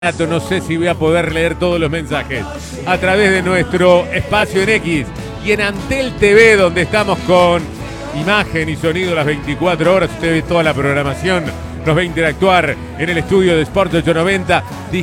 No sé si voy a poder leer todos los mensajes a través de nuestro espacio en X y en Antel TV, donde estamos con imagen y sonido las 24 horas. Usted ve toda la programación, nos va a interactuar en el estudio de Sport 890.